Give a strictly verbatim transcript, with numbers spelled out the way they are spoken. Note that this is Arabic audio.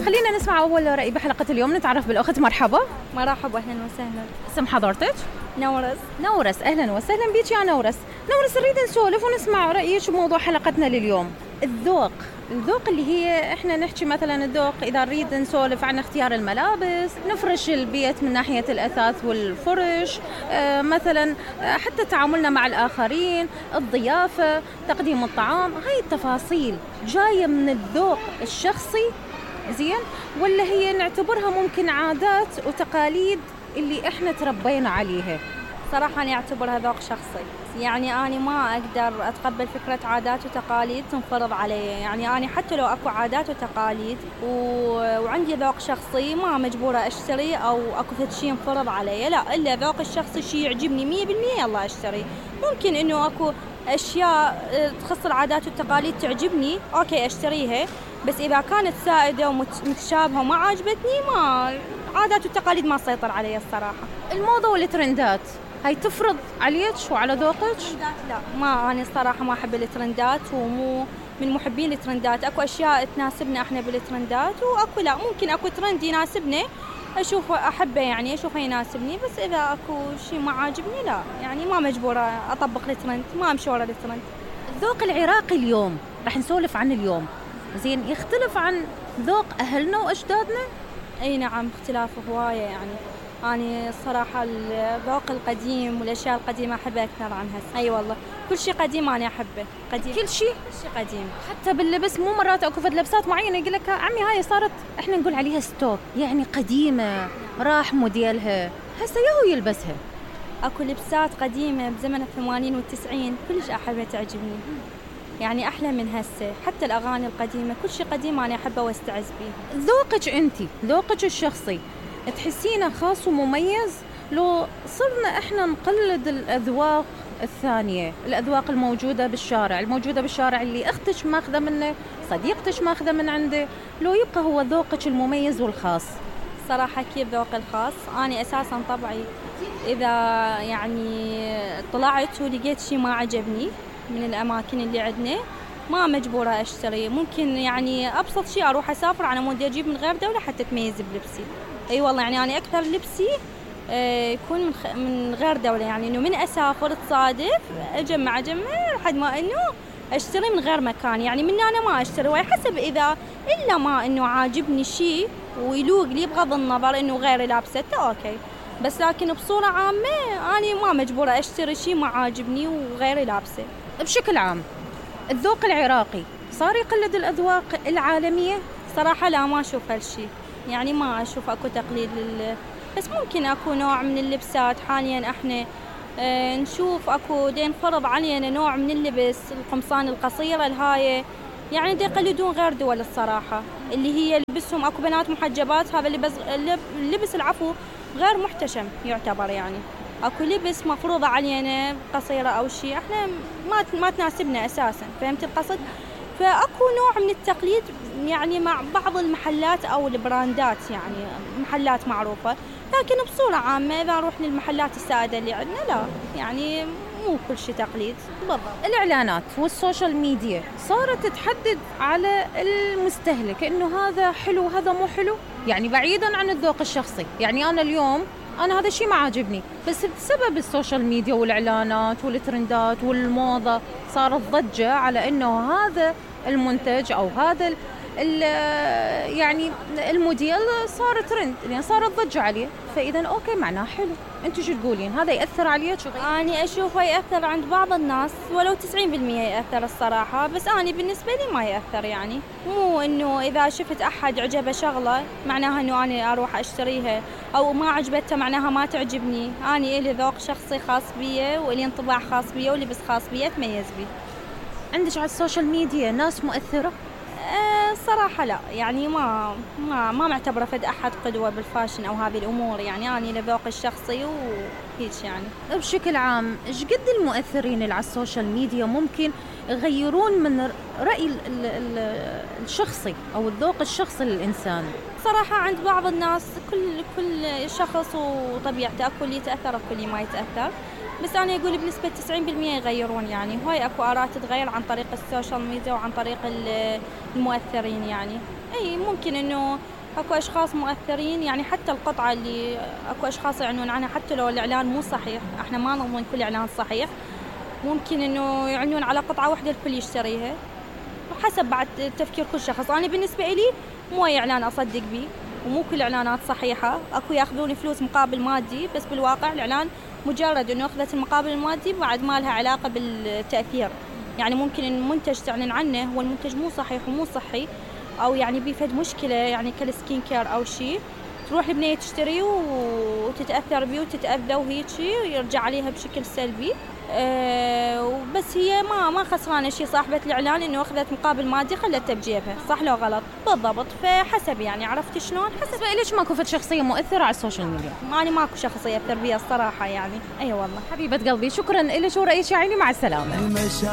خلينا نسمع أول رأي بحلقة اليوم. نتعرف بالأخت. مرحبا. مرحبا، أهلا وسهلا. اسم حضرتك؟ نورس. نورس، أهلا وسهلا بيك يا نورس. نورس، نريد نسولف ونسمع رأيك بموضوع حلقتنا لليوم، الذوق. الذوق اللي هي احنا نحكي مثلا الذوق اذا نريد نسولف عن اختيار الملابس، نفرش البيت من ناحيه الاثاث والفرش، آه مثلا آه حتى تعاملنا مع الاخرين، الضيافه، تقديم الطعام، هاي التفاصيل جايه من الذوق الشخصي زين، ولا هي نعتبرها ممكن عادات وتقاليد اللي احنا تربينا عليها؟ صراحة أنا أعتبرها ذوق شخصي، يعني أنا ما أقدر أتقبل فكرة عادات وتقاليد تنفرض علي. يعني أنا حتى لو أكو عادات وتقاليد و... وعندي ذوق شخصي ما مجبورة أشتري أو أكو شيء ينفرض علي، لا، إلا ذوق الشخصي شيء يعجبني مية بالمية يلا أشتري. ممكن إنه أكو أشياء تخص العادات والتقاليد تعجبني أوكي أشتريها، بس إذا كانت سائدة ومتشابهة وما عجبتني ما عادات والتقاليد ما تسيطر علي الصراحة. الموضة والترندات هاي تفرض عليك وعلى ذوقك؟ لا، ما أنا الصراحة ما أحب الترندات ومو من محبين الترندات. أكو أشياء تناسبنا إحنا بالترندات وأكو لا، ممكن أكو ترند يناسبني أشوفه أحبه، يعني أشوفه يناسبني، بس إذا أكو شيء ما عاجبني لا، يعني ما مجبورة أطبق الترند، ما أمشي ورا الترند. الذوق العراقي اليوم رح نسولف عن اليوم زين، يختلف عن ذوق أهلنا وأجدادنا؟ أي نعم، اختلاف هواية. يعني أنا الصراحة الذوق القديم والأشياء القديمة أحبها أكثر عن هسه. أي والله، كل شيء قديم أنا أحبه. قديم كل شيء؟ كل شيء قديم، حتى باللبس. مو مرات أكو فد لبسات معينة يقول لك عمي هاي صارت إحنا نقول عليها ستوك، يعني قديمة، راح موديلها، هسه ياهو يلبسها. أكو لبسات قديمة بزمن الثمانين والتسعين كلش أحبها تعجبني، يعني أحلى من هسه. حتى الأغاني القديمة كل شيء قديم أنا أحبه واستعز به. ذوقك أنتي، ذوقك الشخصي تحسينه خاص ومميز لو صرنا إحنا نقلد الأذواق الثانية، الأذواق الموجودة بالشارع، الموجودة بالشارع اللي أختك ماخذة منه، صديقتك ماخذة من عنده، لو يبقى هو ذوقك المميز والخاص؟ صراحة كيف ذوق الخاص؟ أنا أساساً طبعي إذا يعني طلعت ولقيت شيء ما عجبني من الأماكن اللي عندنا ما مجبورة أشتري. ممكن يعني أبسط شيء أروح أسافر على مود أجيب من غير دولة حتى تميز بلبسي. أي أيوة والله، يعني أنا أكثر لبسي يكون من, خ... من غير دولة، يعني إنه من أسافر تصادف أجمع أجمع لحد ما إنه أشتري من غير مكان. يعني من أنا ما أشتري، وحسب إذا إلا ما إنه عاجبني شيء ويلوق لي بغض النظر إنه غيري لابسته أوكي، بس لكن بصورة عامة أنا ما مجبورة أشتري شيء ما عاجبني وغيري لابسه. بشكل عام الذوق العراقي صار يقلد الأذواق العالمية؟ صراحة لا، ما أشوف هالشيء، يعني ما أشوف أكو تقليد لل... بس ممكن أكو نوع من اللبسات حاليا إحنا اه نشوف أكو دين فرض علينا نوع من اللبس، القمصان القصيرة الهاية، يعني دي يقلدون غير دول الصراحة، اللي هي لبسهم أكو بنات محجبات، هذا اللبس اللبس العفو غير محتشم يعتبر. يعني اكو لبس مفروضة علينا قصيرة او شيء احنا ما ما تناسبنا اساسا، فهمت القصد؟ فاكو نوع من التقليد يعني مع بعض المحلات او البراندات، يعني محلات معروفة، لكن بصورة عامة اذا نروح للمحلات السائدة اللي عندنا لا، يعني مو كل شيء تقليد. بالضبط. الاعلانات والسوشيال ميديا صارت تحدد على المستهلك انه هذا حلو هذا مو حلو، يعني بعيدا عن الذوق الشخصي. يعني انا اليوم أنا هذا الشيء ما عاجبني، بس بسبب السوشيال ميديا والإعلانات والترندات والموضة صارت ضجة على إنه هذا المنتج أو هذا يعني الموديل صار ترند، يعني صارت ضجة عليه، فإذا أوكي معناه حلو. أنت شو تقولين؟ هذا يأثر عليك؟ أنا أشوفه يأثر عند بعض الناس ولو تسعين بالمية يأثر الصراحة، بس أنا بالنسبة لي ما يأثر. يعني مو إنه إذا شفت أحد عجبه شغلة معناها إنه أنا أروح أشتريها، أو ما عجبته معناها ما تعجبني. أنا إلي ذوق شخصي خاص بي وإلي انطباع خاص بي ولبس خاص بي أتميز بي. عندك على السوشيال ميديا ناس مؤثرة؟ الصراحة لا، يعني ما ما ما معتبرة فد أحد قدوة بالفاشن أو هذه الأمور، يعني أنا لذوق الشخصي وهيك. يعني بشكل عام إيش قد المؤثرين اللي على السوشيال ميديا ممكن يغيرون من رأي ال ال ال الشخصي أو الذوق الشخصي للإنسان؟ صراحة عند بعض الناس كل كل شخص وطبيعته، أكو اللي يتأثر أكو اللي ما يتأثر، بس أنا أقول بنسبة تسعين بالمية يغيرون. يعني هاي أكو آراء تتغير عن طريق السوشيال ميديا وعن طريق المؤثرين. يعني أي ممكن إنه اكو اشخاص مؤثرين، يعني حتى القطعه اللي اكو اشخاص يعنون عنها حتى لو الاعلان مو صحيح، احنا ما نضمن كل اعلان صحيح، ممكن انه يعنون على قطعه واحده الكل يشتريها، وحسب بعد تفكير كل شخص. انا بالنسبه لي مو اي اعلان اصدق به، ومو كل الاعلانات صحيحه، اكو ياخذون فلوس مقابل مادي، بس بالواقع الاعلان مجرد انه اخذت المقابل المادي بعد ما لها علاقه بالتاثير. يعني ممكن المنتج تعلن عنه هو المنتج مو صحيح ومو صحي، او يعني بيفد مشكله يعني كالسكين كير او شيء، تروح البنيه تشتريه وتتاثر بيه وتتاذى وهيك يرجع عليها بشكل سلبي. أه بس هي ما ما خسرانه شيء صاحبه الاعلان انه اخذت مقابل مادي خلتها بجيبها، صح لو غلط؟ بالضبط. فحسب يعني، عرفت شلون؟ حسب. ليش ماكو فد شخصيه مؤثره على السوشيال ميديا؟ ماني ماكو شخصيه اثر بيها الصراحه يعني. اي أيوة والله. حبيبه قلبي شكرا لك، ورايك يا عيني، مع السلامه.